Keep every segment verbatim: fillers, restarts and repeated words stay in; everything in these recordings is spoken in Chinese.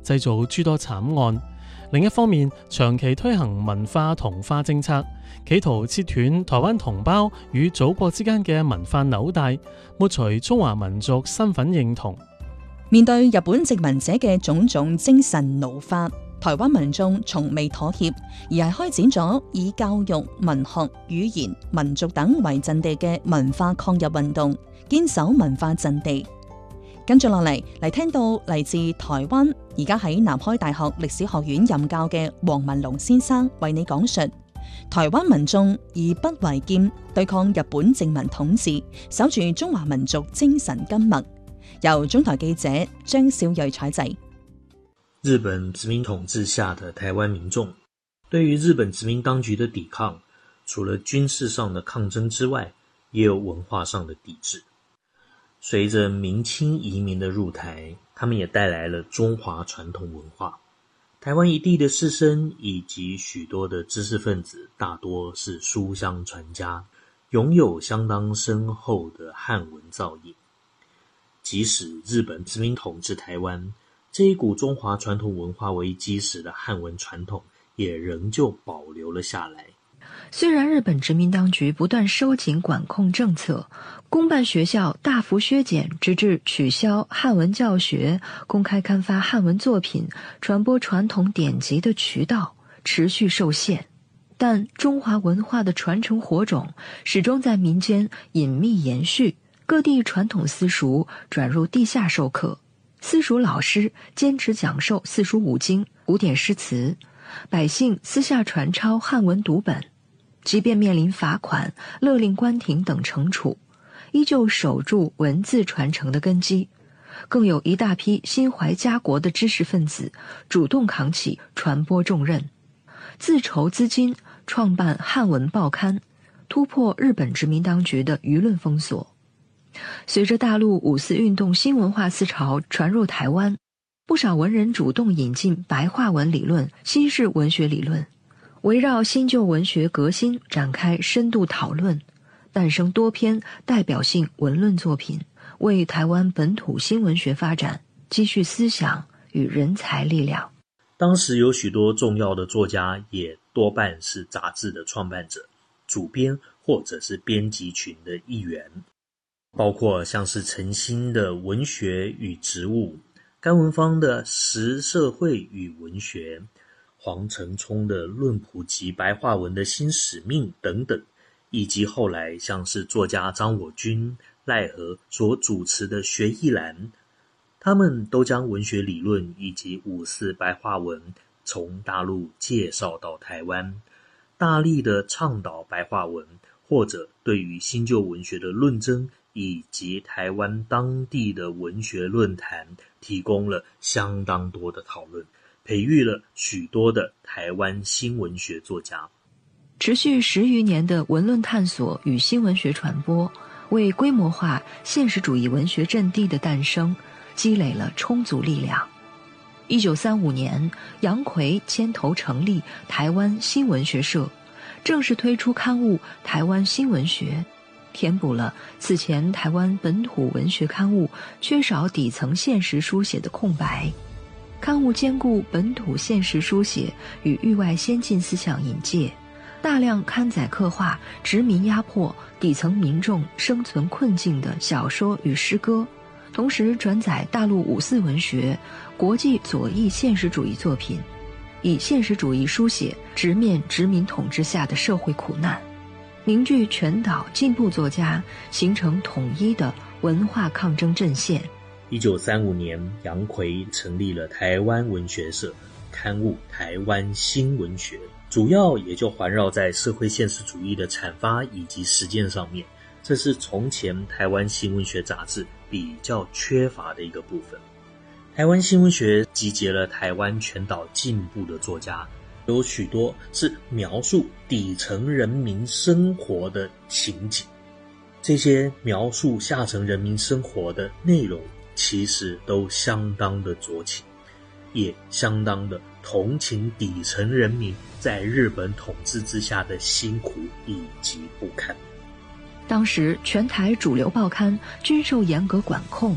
製造諸多慘案。另一方面，長期推行文化同化政策，企圖切斷台灣同胞與祖國之間嘅文化紐帶，抹除中華民族身份認同。 面對日本殖民者嘅種種精神奴化，台灣民眾從未妥協，而係開展咗以教育、文學、語言、民族等為陣地嘅文化抗日運動，堅守文化陣地。跟住落嚟，嚟聽到嚟自台灣，而家喺南開大學歷史學院任教嘅黃文龍先生為你講述台灣民眾以筆為劍，對抗日本殖民統治，守住中華民族精神根脈。由中台記者張少睿採製。 日本殖民統治下的台灣民眾，對於日本殖民當局的抵抗，除了軍事上的抗爭之外，也有文化上的抵制。隨着明清移民的入台，他們也帶來了中華傳統文化。台灣一地的士紳以及許多的知識分子，大多是書香傳家，擁有相當深厚的漢文造詣。即使日本殖民統治台灣，這一股中華傳統文化為基石的漢文傳統，也仍舊保留了下來。 雖然日本殖民當局不斷收緊管控政策，公辦學校大幅削減，直至取消漢文教學，公開刊發漢文作品，傳播傳統典籍的渠道持續受限，但中華文化的傳承火種始終在民間隱秘延續。各地傳統私塾轉入地下授課，私塾老師堅持講授四書五經、古典詩詞，百姓私下傳抄漢文讀本，即便面臨罰款、勒令關停等懲處，依舊守住文字傳承的根基。更有一大批心懷家國的知識分子主動扛起傳播重任，自籌資金創辦漢文報刊，突破日本殖民當局的輿論封鎖。隨着大陸五四運動新文化思潮傳入台灣，不少文人主動引進白話文理論、新式文學理論，圍繞新舊文學革新展開深度討論，誕生多篇代表性文論作品，為台灣本土新文學發展積蓄思想與人才力量。 當時有許多重要的作家，也多半是雜誌的創辦者、主編或者是編輯群的一員。包括像是陳新的文學與植物，甘文芳的實社會與文學，黃承聰的論普及白話文的新使命等等，以及後來像是作家張我軍、賴和所主持的學藝欄，他們都將文學理論以及五四白話文從大陸介紹到台灣，大力的倡導白話文，或者對於新舊文學的論爭以及台灣當地的文學論壇提供了相當多的討論，培育了許多的台灣新文學作家。 持續十餘年的文論探索與新文學傳播，為規模化現實主義文學陣地的誕生積累了充足力量。一九三五年，楊逵牽頭成立台灣新文學社，正式推出刊物《台灣新文學》，填補了此前台灣本土文學刊物缺少底層現實書寫的空白。刊物兼顧本土現實書寫與域外先進思想引介，大量刊載刻畫殖民壓迫底層民眾生存困境的小說與詩歌，同時轉載大陸五四文學、國際左翼現實主義作品，以現實主義書寫直面殖民統治下的社會苦難，凝聚全島進步作家，形成統一的文化抗爭陣線。 一九三五年，楊逵成立了台灣文學社，刊物《台灣新文學》，主要也就環繞在社會現實主義的闡發以及實踐上面。這是從前台灣新文學雜誌比較缺乏的一個部分。台灣新文學集結了台灣全島進步的作家，有許多是描述底層人民生活的情景，這些描述下層人民生活的內容其實都相當的酌情，也相當的同情底層人民在日本統治之下的辛苦以及不堪。 當時全台主流報刊均受嚴格管控，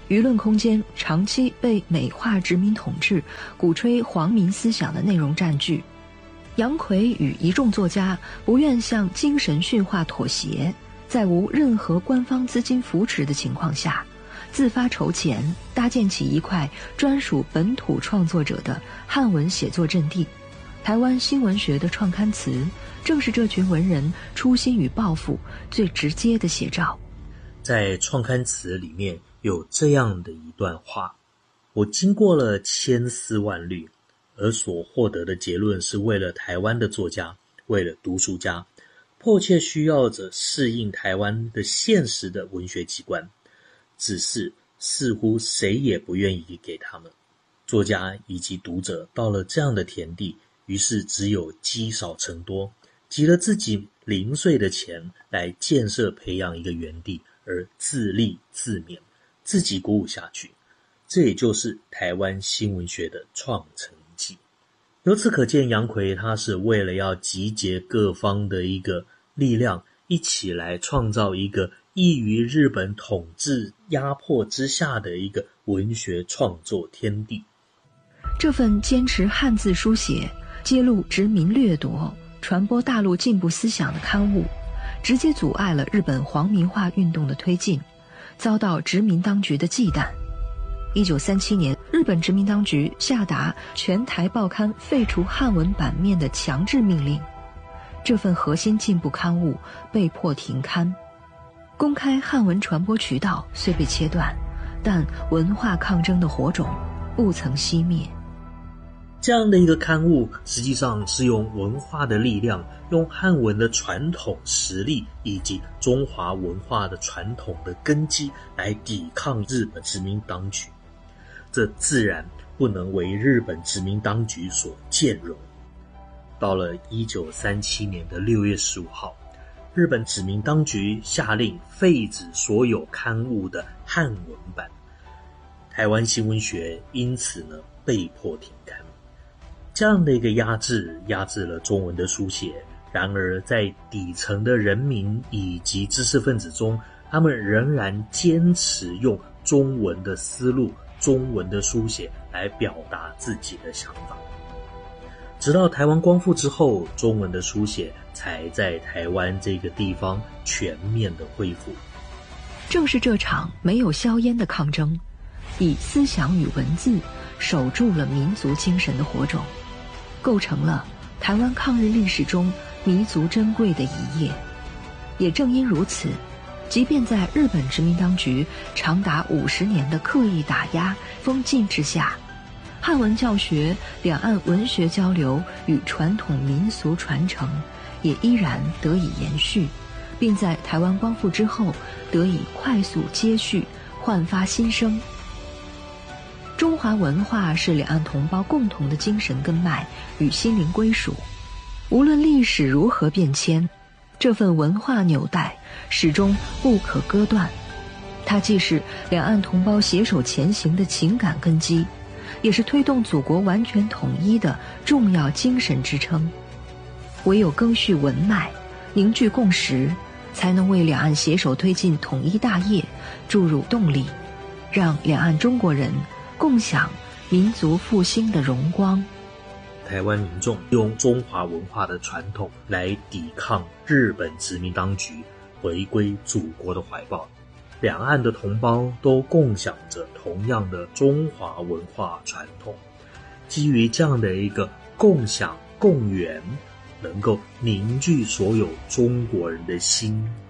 舆论空间长期被美化殖民统治、鼓吹皇民思想的内容占据。杨奎与一众作家不愿向精神驯化妥协，在无任何官方资金扶持的情况下，自发筹钱，搭建起一块专属本土创作者的汉文写作阵地。台湾新文学的创刊词，正是这群文人初心与抱负最直接的写照。 在创刊词里面有这样的一段话：我经过了千丝万虑，而所获得的结论是为了台湾的作家，为了读书家，迫切需要着适应台湾的现实的文学机关，只是似乎谁也不愿意给他们。作家以及读者到了这样的田地，于是只有积少成多，集了自己零碎的钱来建设培养一个园地，而自立自勉，自己鼓舞下去。这也就是台湾新文学的创成记。由此可见，杨奎他是为了要集结各方的一个力量，一起来创造一个异于日本统治压迫之下的一个文学创作天地。 这份坚持汉字书写、揭露殖民掠夺、传播大陆进步思想的刊物，直接阻碍了日本皇民化运动的推进，遭到殖民当局的忌惮。一九三七年，日本殖民当局下达全台报刊废除汉文版面的强制命令，这份核心进步刊物被迫停刊。公开汉文传播渠道虽被切断，但文化抗争的火种不曾熄灭。 这样的一个刊物实际上是用文化的力量，用汉文的传统实力以及中华文化的传统的根基来抵抗日本殖民当局，这自然不能为日本殖民当局所兼容。到了一九三七年的六月十五号，日本殖民当局下令废止所有刊物的汉文版，台湾新文学因此呢被迫停刊。这样的一个压制，压制了中文的书写。然而在底层的人民以及知识分子中，他们仍然坚持用中文的思路、中文的书写来表达自己的想法。直到台湾光复之后，中文的书写才在台湾这个地方全面的恢复。 正是这场没有硝烟的抗争，以思想与文字守住了民族精神的火种，构成了台湾抗日历史中弥足珍贵的一页。也正因如此，即便在日本殖民当局长达五十年的刻意打压、封禁之下，汉文教学、两岸文学交流与传统民俗传承也依然得以延续，并在台湾光复之后得以快速接续、焕发新生。中华文化是两岸同胞共同的精神根脉与心灵归属，无论历史如何变迁，这份文化纽带始终不可割断。它既是两岸同胞携手前行的情感根基，也是推动祖国完全统一的重要精神支撑。唯有赓续文脉，凝聚共识，才能为两岸携手推进统一大业注入动力，让两岸中国人共享民族复兴的荣光。 台湾民众用中华文化的传统来抵抗日本殖民当局，回归祖国的怀抱。两岸的同胞都共享着同样的中华文化传统，基于这样的一个共享共源，能够凝聚所有中国人的心